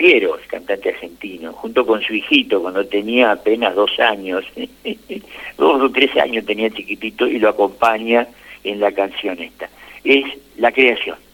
Piero, el cantante argentino, junto con su hijito, cuando tenía apenas 2 años, 2 o 3 años tenía chiquitito, y lo acompaña en la canción esta. Es la creación.